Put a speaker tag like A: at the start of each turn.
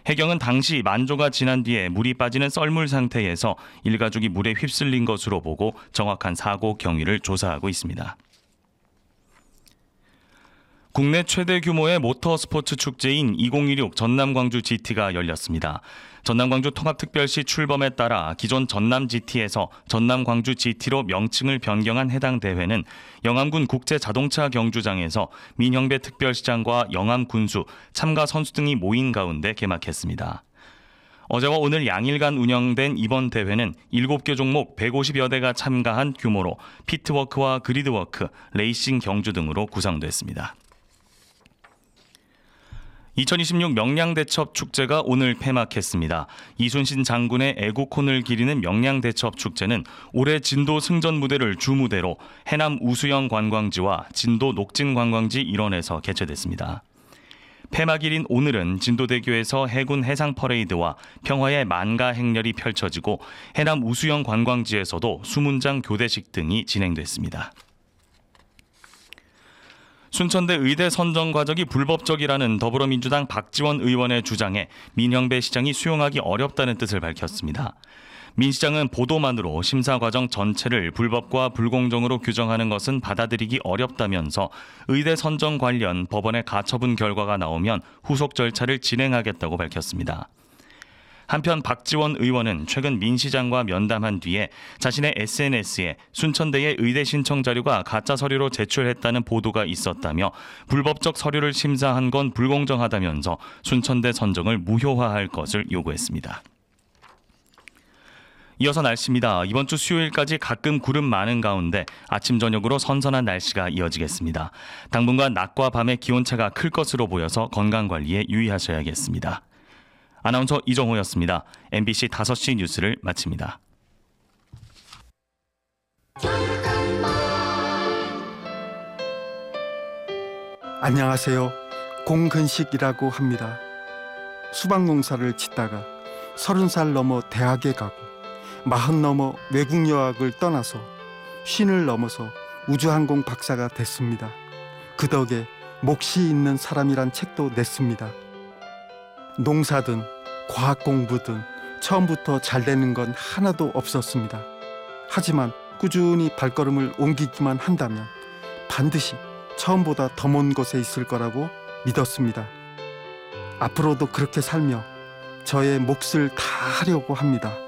A: 해경은 당시 만조가 지난 뒤에 물이 빠지는 썰물 상태에서 일가족이 물에 휩쓸린 것으로 보고 정확한 사고 경위를 조사하고 있습니다. 국내 최대 규모의 모터스포츠 축제인 2016 전남광주 GT가 열렸습니다. 전남광주 통합특별시 출범에 따라 기존 전남 GT에서 전남광주 GT로 명칭을 변경한 해당 대회는 영암군 국제자동차 경주장에서 민형배 특별시장과 영암군수, 참가 선수 등이 모인 가운데 개막했습니다. 어제와 오늘 양일간 운영된 이번 대회는 7개 종목 150여 대가 참가한 규모로 피트워크와 그리드워크, 레이싱 경주 등으로 구성됐습니다. 2026 명량대첩 축제가 오늘 폐막했습니다. 이순신 장군의 애국혼을 기리는 명량대첩 축제는 올해 진도 승전 무대를 주무대로 해남 우수영 관광지와 진도 녹진 관광지 일원에서 개최됐습니다. 폐막일인 오늘은 진도대교에서 해군 해상 퍼레이드와 평화의 만가 행렬이 펼쳐지고 해남 우수영 관광지에서도 수문장 교대식 등이 진행됐습니다. 순천대 의대 선정 과정이 불법적이라는 더불어민주당 박지원 의원의 주장에 민형배 시장이 수용하기 어렵다는 뜻을 밝혔습니다. 민 시장은 보도만으로 심사 과정 전체를 불법과 불공정으로 규정하는 것은 받아들이기 어렵다면서 의대 선정 관련 법원의 가처분 결과가 나오면 후속 절차를 진행하겠다고 밝혔습니다. 한편 박지원 의원은 최근 민 시장과 면담한 뒤에 자신의 SNS에 순천대의 의대 신청 자료가 가짜 서류로 제출했다는 보도가 있었다며 불법적 서류를 심사한 건 불공정하다면서 순천대 선정을 무효화할 것을 요구했습니다. 이어서 날씨입니다. 이번 주 수요일까지 가끔 구름 많은 가운데 아침 저녁으로 선선한 날씨가 이어지겠습니다. 당분간 낮과 밤의 기온차가 클 것으로 보여서 건강관리에 유의하셔야겠습니다. 아나운서 이정호였습니다. MBC 5시 뉴스를 마칩니다.
B: 안녕하세요. 공근식이라고 합니다. 수박농사를 짓다가 30살 넘어 대학에 가고 40 넘어 외국 유학을 떠나서 50을 넘어서 우주항공 박사가 됐습니다. 그 덕에 몫이 있는 사람이란 책도 냈습니다. 농사든 과학 공부든 처음부터 잘 되는 건 하나도 없었습니다. 하지만 꾸준히 발걸음을 옮기기만 한다면 반드시 처음보다 더 먼 곳에 있을 거라고 믿었습니다. 앞으로도 그렇게 살며 저의 몫을 다 하려고 합니다.